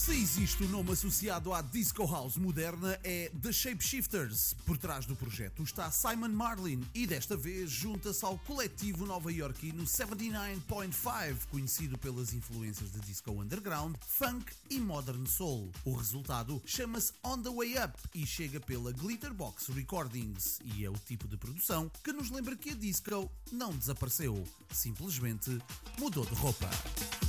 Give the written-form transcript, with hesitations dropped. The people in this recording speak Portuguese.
Se existe um nome associado à Disco House moderna é The Shapeshifters. Por trás do projeto está Simon Marlin e desta vez junta-se ao coletivo nova-iorquino 79.5, conhecido pelas influências de disco underground, funk e modern soul. O resultado chama-se On The Way Up e chega pela Glitterbox Recordings e é o tipo de produção que nos lembra que a disco não desapareceu, simplesmente mudou de roupa.